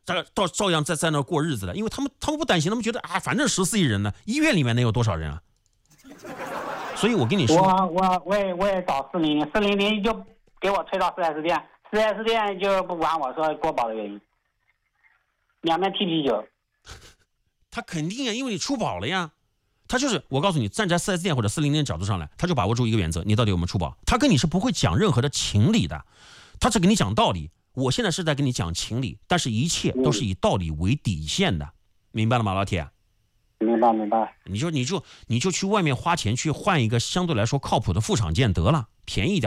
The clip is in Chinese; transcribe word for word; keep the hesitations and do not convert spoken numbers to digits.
照照照样在在那过日子的，因为他们他们不担心，他们觉得啊，反正十四亿人呢，医院里面能有多少人啊？所以我跟你说， 我我我也我也找四零零，四零零就给我推到四 S 店，四 S 店就不管我说过保的原因，两边踢啤酒。 他肯定啊，因为你出保了呀。他就是我告诉你，站在四 S 店或者四零零角度上来，他就把握住一个原则，你到底有没有出保？他跟你是不会讲任何的情理的，他只跟你讲道理。我现在是在跟你讲情理，但是一切都是以道理为底线的，明白了吗，老铁？ 明白明白。 你就你就你就去外面花钱去换一个相对来说靠谱的副厂件得了，便宜一点。